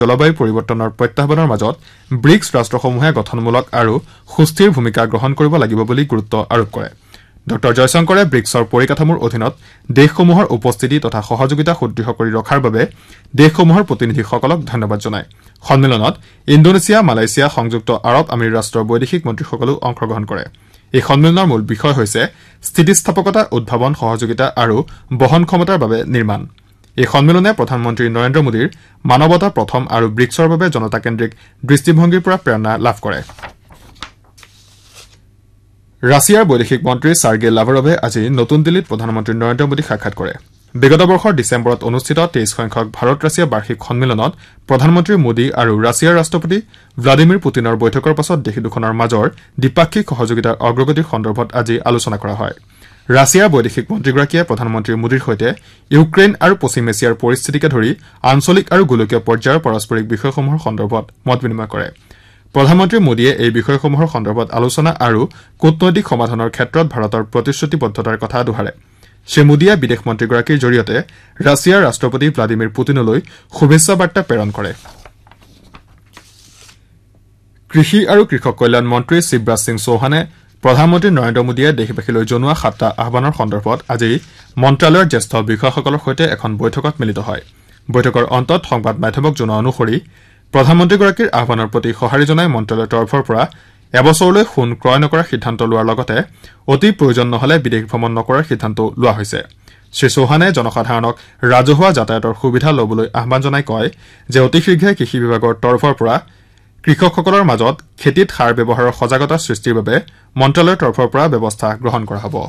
জলবায়ু পৰিৱৰ্তনৰ প্ৰত্যাহ্বানৰ মাজত ব্ৰিক্স ৰাষ্ট্ৰসমূহে গঠনমূলক আৰু সুস্থিৰ ভূমিকা গ্ৰহণ কৰিব লাগিব বুলি গুৰুত্ব আৰোপ কৰে ড জয়শংকৰে ব্ৰিক্সৰ পৰিকাঠামোৰ অধীনত দেশসমূহৰ উপস্থিতি তথা সহযোগিতা সুদৃঢ় কৰি ৰখাৰ বাবে দেশসমূহৰ প্ৰতিনিধিসকলক ধন্যবাদ জনায় সন্মিলনত ইণ্ডোনেছিয়া মালয়েছিয়া সংযুক্ত আৰৱ আমিৰি ৰাষ্ট্ৰৰ বৈদেশিক মন্ত্ৰীসকলেও অংশগ্ৰহণ কৰে এই সন্মিলনৰ মূল বিষয় হৈছে স্থিতিস্থাপকতা উদ্ভাৱন সহযোগিতা আৰু বহন ক্ষমতাৰ বাবে নিৰ্মাণ এই সন্মিলনে প্ৰধানমন্ত্ৰী নৰেন্দ্ৰ মোদীৰ মানৱতা প্ৰথম আৰু ব্ৰিক্সৰ বাবে জনতাকেন্দ্ৰিক দৃষ্টিভংগীৰ পৰা প্ৰেৰণা লাভ কৰে ৰাছিয়াৰ বৈদেশিক মন্ত্ৰী চাৰ্গে লাভাৰভে আজি নতুন দিল্লীত প্ৰধানমন্ত্ৰী নৰেন্দ্ৰ মোদীক সাক্ষাৎ কৰে বিগত বৰ্ষৰ ডিচেম্বৰত অনুষ্ঠিত 23 সংখ্যক ভাৰত ৰাছিয়া বাৰ্ষিক সন্মিলনত প্ৰধানমন্ত্ৰী মোদী আৰু ৰাছিয়াৰ ৰাষ্ট্ৰপতি ভ্লাদিমিৰ পুটিনৰ বৈঠকৰ পাছত দেশ দুখনৰ মাজৰ দ্বিপাক্ষিক সহযোগিতাৰ অগ্ৰগতিৰ সন্দৰ্ভত আজি আলোচনা কৰা হয় ৰাছিয়াৰ বৈদেশিক মন্ত্ৰীগৰাকীয়ে প্ৰধানমন্ত্ৰী মোদীৰ সৈতে ইউক্ৰেইন আৰু পশ্চিম এছিয়াৰ পৰিস্থিতিকে ধৰি আঞ্চলিক আৰু গোলকীয় পৰ্যায়ৰ পাৰস্পৰিক বিষয়সমূহৰ সন্দৰ্ভত মত বিনিময় কৰে প্ৰধানমন্ত্ৰী মোদীয়ে এই বিষয়সমূহৰ সন্দৰ্ভত আলোচনা আৰু কূটনৈতিক সমাধানৰ ক্ষেত্ৰত ভাৰতৰ প্ৰতিশ্ৰুতিবদ্ধতাৰ কথা দোহাৰে শ্ৰীমোদীয়ে বিদেশ মন্ত্ৰীগৰাকীৰ জৰিয়তে ৰাছিয়াৰ ৰাষ্ট্ৰপতি ভ্লাদিমিৰ পুটিনলৈ শুভেচ্ছা বাৰ্তা প্ৰেৰণ কৰে কৃষি আৰু কৃষক কল্যাণ মন্ত্ৰী শিৱৰাজ সিং চৌহানে প্ৰধানমন্ত্ৰী নৰেন্দ্ৰ মোদীয়ে দেশবাসীলৈ জনোৱা 7টা আহ্বানৰ সন্দৰ্ভত আজি মন্ত্ৰালয়ৰ জ্যেষ্ঠ বিষয়াসকলৰ সৈতে এখন বৈঠকত মিলিত হয় বৈঠকৰ অন্তত সংবাদ মাধ্যমক জনোৱা অনুসৰি প্ৰধানমন্ত্ৰীগৰাকীৰ আহ্বানৰ প্ৰতি সঁহাৰি জনাই মন্ত্ৰালয়ৰ তৰফৰ পৰা এবছৰলৈ সোণ ক্ৰয় নকৰাৰ সিদ্ধান্ত লোৱাৰ লগতে অতি প্ৰয়োজন নহলে বিদেশ ভ্ৰমণ নকৰাৰ সিদ্ধান্ত লোৱা হৈছে শ্ৰী চৌহানে জনসাধাৰণক ৰাজহুৱা যাতায়াতৰ সুবিধা লবলৈ আহ্বান জনাই কয় যে অতি শীঘ্ৰে কৃষি বিভাগৰ তৰফৰ পৰা কৃষকসকলৰ মাজত খেতিত সাৰ ব্যৱহাৰৰ সজাগতা সৃষ্টিৰ বাবে মন্ত্ৰালয়ৰ তৰফৰ পৰা ব্যৱস্থা গ্ৰহণ কৰা হ'ব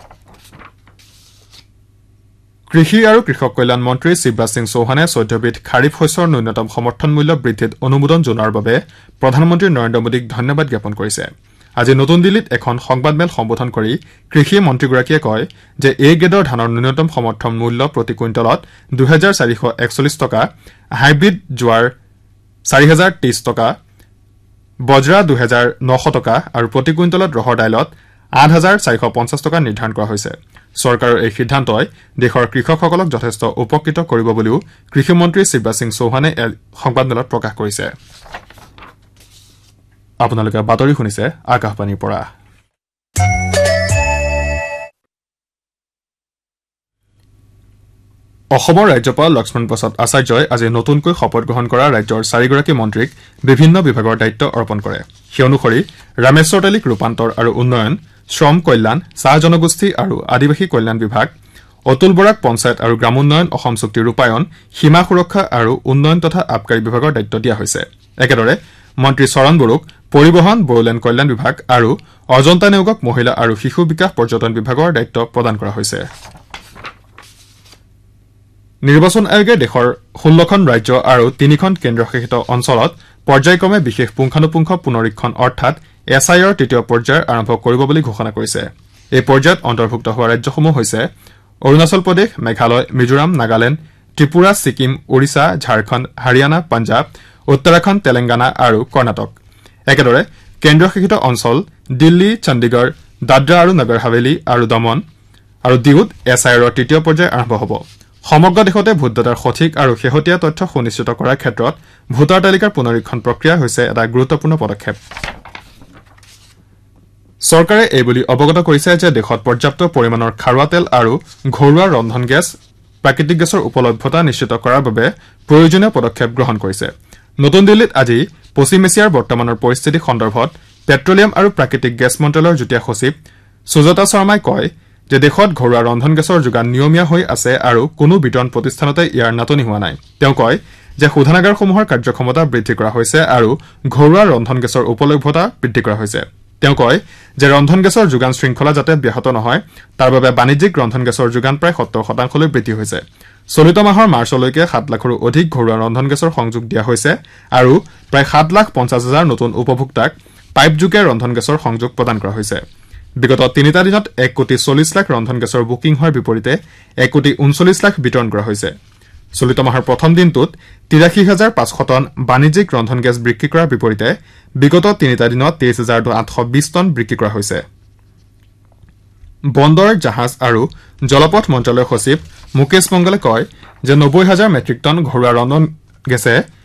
কৃষি আৰু কৃষক কল্যাণ মন্ত্ৰী শিৱৰাজ সিং চৌহানে 14বিধ খাৰিফ শস্যৰ ন্যূনতম সমৰ্থন মূল্য বৃদ্ধিত অনুমোদন জনোৱাৰ বাবে প্ৰধানমন্ত্ৰী নৰেন্দ্ৰ মোদীক ধন্যবাদ জ্ঞাপন কৰিছে আজি নতুন দিল্লীত এখন সংবাদমেল সম্বোধন কৰি কৃষি মন্ত্ৰীগৰাকীয়ে কয় যে এই গ্ৰেডৰ ধানৰ ন্যূনতম সমৰ্থন মূল্য প্ৰতি কুইণ্টলত 2441 টকা হাইব্ৰিড জোৱাৰ 4023 টকা বজ্ৰা 2900 টকা আৰু প্ৰতি কুইণ্টলত ৰহৰ দাইলত 8450 টকা নিৰ্ধাৰণ কৰা হৈছে চৰকাৰৰ এই সিদ্ধান্তই দেশৰ কৃষকসকলক যথেষ্ট উপকৃত কৰিব বুলিও কৃষিমন্ত্ৰী শিৱৰাজ সিং চৌহানে সংবাদমেলত প্ৰকাশ কৰিছে আপোনালোকে বাতৰি শুনিছে আকাশবাণীৰ পৰা অসমৰ ৰাজ্যপাল লক্ষ্মণ প্ৰসাদ আচাৰ্যই আজি নতুনকৈ শপত গ্ৰহণ কৰা ৰাজ্যৰ 4গৰাকী মন্ত্ৰীক বিভিন্ন বিভাগৰ দায়িত্ব অৰ্পণ কৰে সেই অনুসৰি ৰামেশ্বৰ তেলীক ৰূপান্তৰ আৰু উন্নয়ন শ্ৰম কল্যাণ চাহ জনগোষ্ঠী আৰু আদিবাসী কল্যাণ বিভাগ অতুল বৰাক পঞ্চায়ত আৰু গ্ৰামোন্নয়ন অসম চুক্তি ৰূপায়ণ সীমা সুৰক্ষা আৰু উন্নয়ন তথা আবকাৰী বিভাগৰ দায়িত্ব দিয়া হৈছে একেদৰে মন্ত্ৰী চৰণ বড়োক পৰিবহণ বড়োলেণ্ড কল্যাণ বিভাগ আৰু অজন্তা নেওগক মহিলা আৰু শিশু বিকাশ পৰ্যটন বিভাগৰ দায়িত্ব প্ৰদান কৰা হৈছে নিৰ্বাচন আয়োগে দেশৰ 16খন ৰাজ্য আৰু 3খন কেন্দ্ৰশাসিত অঞ্চলত পৰ্যায়ক্ৰমে বিশেষ পুংখানুপুংখ পুনৰীক্ষণ অৰ্থাৎ এছআইআৰ তৃতীয় পৰ্যায় আৰম্ভ কৰিব বুলি ঘোষণা কৰিছে এই পৰ্যায়ত অন্তৰ্ভুক্ত হোৱা ৰাজ্যসমূহ হৈছে অৰুণাচল প্ৰদেশ মেঘালয় মিজোৰাম নাগালেণ্ড ত্ৰিপুৰা ছিকিম ওড়িশা ঝাৰখণ্ড হাৰিয়ানা পঞ্জাৱ উত্তৰাখণ্ড তেলেংগানা আৰু কৰ্ণাটক একেদৰে কেন্দ্ৰশাসিত অঞ্চল দিল্লী চণ্ডীগড় দাদৰা আৰু নগৰ হাভেলী আৰু দমন আৰু দিউত এছআইআৰৰ তৃতীয় পৰ্যায় আৰম্ভ হ'ব সমগ্ৰ দেশতে ভোটদাতাৰ সঠিক আৰু শেহতীয়া তথ্য সুনিশ্চিত কৰাৰ ক্ষেত্ৰত ভোটাৰ তালিকাৰ পুনৰীক্ষণ প্ৰক্ৰিয়া হৈছে এটা গুৰুত্বপূৰ্ণ পদক্ষেপ চৰকাৰে এইবুলি অৱগত কৰিছে যে দেশত পৰ্যাপ্ত পৰিমাণৰ খাৰুৱা তেল আৰু ঘৰুৱা ৰন্ধন গেছ প্ৰাকৃতিক গেছৰ উপলব্ধতা নিশ্চিত কৰাৰ বাবে প্ৰয়োজনীয় পদক্ষেপ গ্ৰহণ কৰিছে নতুন দিল্লীত আজি পশ্চিম এছিয়াৰ বৰ্তমানৰ পৰিস্থিতি সন্দৰ্ভত পেট্ৰলিয়াম আৰু প্ৰাকৃতিক গেছ মন্ত্ৰালয়ৰ যুটীয়া সচিব সুজাতা শৰ্মাই কয় যে দেশত ঘৰুৱা ৰন্ধন গেছৰ যোগান নিয়মীয়া হৈ আছে আৰু কোনো বিতৰণ প্ৰতিষ্ঠানতে ইয়াৰ নাটনি হোৱা নাই তেওঁ কয় যে শোধনাগাৰসমূহৰ কাৰ্যক্ষমতা বৃদ্ধি কৰা হৈছে আৰু ঘৰুৱা ৰন্ধন গেছৰ উপলব্ধতা বৃদ্ধি কৰা হৈছে তেওঁ কয় যে ৰন্ধন গেছৰ যোগান শৃংখলা যাতে ব্যাহত নহয় তাৰ বাবে বাণিজ্যিক ৰন্ধন গেছৰ যোগান প্ৰায় 70% লৈ বৃদ্ধি হৈছে চলিত মাহৰ মাৰ্চলৈকে 7 লাখৰো অধিক ঘৰুৱা ৰন্ধন গেছৰ সংযোগ দিয়া হৈছে আৰু প্ৰায় 7,50,000 নতুন উপভোক্তাক পাইপযোগে ৰন্ধন গেছৰ সংযোগ প্ৰদান কৰা হৈছে বিগত 3টা দিনত 1,40 লাখ ৰন্ধন গেছৰ বুকিং হোৱাৰ বিপৰীতে 1,39 লাখ বিতৰণ কৰা হৈছে চলিত মাহৰ প্ৰথম দিনটোত 83,500 টন বাণিজ্যিক ৰন্ধন গেছ বিক্ৰী কৰাৰ বিপৰীতে বিগত 3টা দিনত 23,820 টন বিক্ৰী কৰা হৈছে বন্দৰ জাহাজ আৰু জলপথ মন্ত্ৰালয়ৰ সচিব মুকেশ মংগলে কয় যে 90,000 মেট্ৰিক টন ঘৰুৱা ৰন্ধন গেছে